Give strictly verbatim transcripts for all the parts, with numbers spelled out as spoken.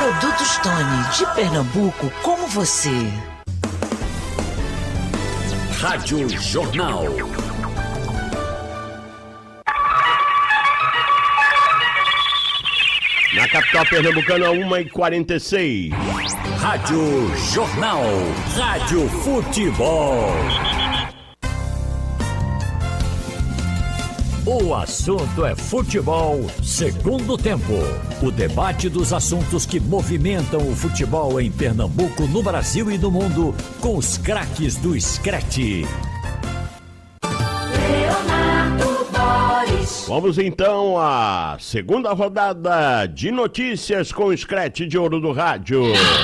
Produtos Tony, de Pernambuco, como você. Rádio Jornal. Na capital pernambucana, uma e quarenta e seis. Rádio Jornal. Rádio Futebol. O assunto é futebol, segundo tempo. O debate dos assuntos que movimentam o futebol em Pernambuco, no Brasil e no mundo, com os craques do Screte. Vamos então à segunda rodada de notícias com o Screte de Ouro do Rádio.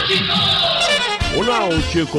O Náutico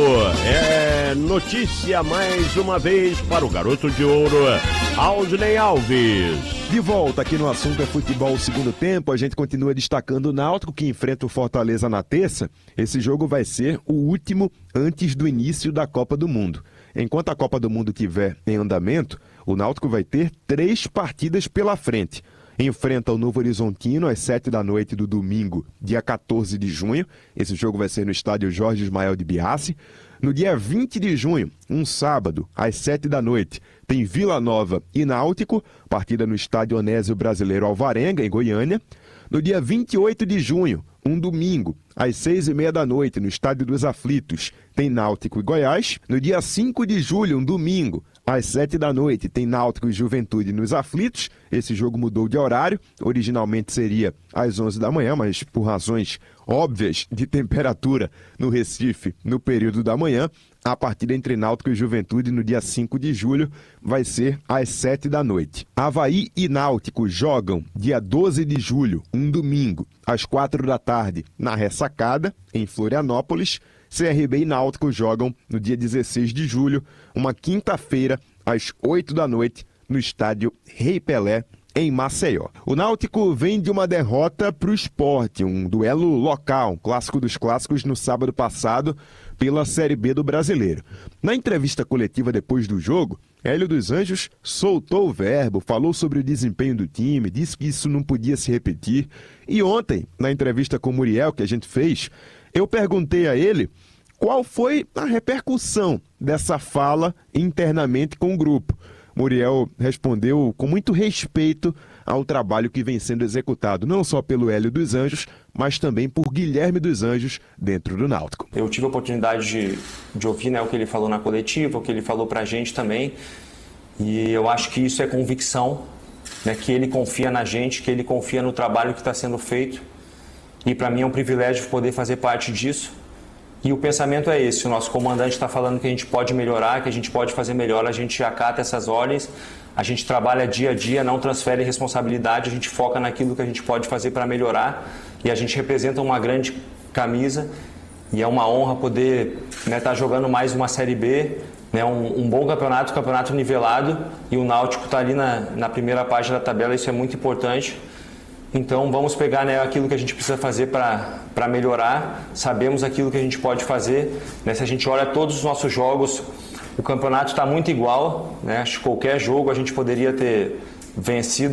é notícia mais uma vez para o garoto de ouro, Aldinei Alves. De volta aqui no assunto é futebol segundo tempo, a gente continua destacando o Náutico que enfrenta o Fortaleza na terça. Esse jogo vai ser o último antes do início da Copa do Mundo. Enquanto a Copa do Mundo estiver em andamento, o Náutico vai ter três partidas pela frente. Enfrenta o Novo Horizontino às sete da noite do domingo, dia quatorze de junho. Esse jogo vai ser no estádio Jorge Ismael de Biassi. No dia vinte de junho, um sábado, às sete da noite, tem Vila Nova e Náutico, partida no estádio Onésio Brasileiro Alvarenga, em Goiânia. No dia vinte e oito de junho, um domingo, às seis e meia da noite, no estádio dos Aflitos, tem Náutico e Goiás. No dia cinco de julho, um domingo, às sete da noite, tem Náutico e Juventude nos Aflitos. Esse jogo mudou de horário. Originalmente seria às onze da manhã, mas por razões óbvias de temperatura no Recife, no período da manhã, a partida entre Náutico e Juventude no dia cinco de julho vai ser às sete da noite. Avaí e Náutico jogam dia doze de julho, um domingo, às quatro da tarde, na Ressacada, em Florianópolis. C R B e Náutico jogam no dia dezesseis de julho, uma quinta-feira, às oito da noite, no estádio Rei Pelé, em Maceió. O Náutico vem de uma derrota para o Sport, um duelo local, um clássico dos clássicos, no sábado passado, pela Série B do Brasileiro. Na entrevista coletiva depois do jogo, Hélio dos Anjos soltou o verbo, falou sobre o desempenho do time, disse que isso não podia se repetir. E ontem, na entrevista com o Muriel que a gente fez, eu perguntei a ele qual foi a repercussão dessa fala internamente com o grupo. Muriel respondeu com muito respeito ao trabalho que vem sendo executado, não só pelo Hélio dos Anjos, mas também por Guilherme dos Anjos dentro do Náutico. Eu tive a oportunidade de, de ouvir, né, o que ele falou na coletiva, o que ele falou pra gente também, e eu acho que isso é convicção, né, que ele confia na gente, que ele confia no trabalho que está sendo feito, e para mim é um privilégio poder fazer parte disso. E o pensamento é esse, o nosso comandante está falando que a gente pode melhorar, que a gente pode fazer melhor, a gente acata essas ordens, a gente trabalha dia a dia, não transfere responsabilidade, a gente foca naquilo que a gente pode fazer para melhorar, e a gente representa uma grande camisa, e é uma honra poder estar, né, tá jogando mais uma Série B, né, um, um bom campeonato, um campeonato nivelado, e o Náutico está ali na, na primeira página da tabela, isso é muito importante. Então vamos pegar, né, aquilo que a gente precisa fazer para melhorar, sabemos aquilo que a gente pode fazer, né, se a gente olha todos os nossos jogos, o campeonato está muito igual, né, acho que qualquer jogo a gente poderia ter vencido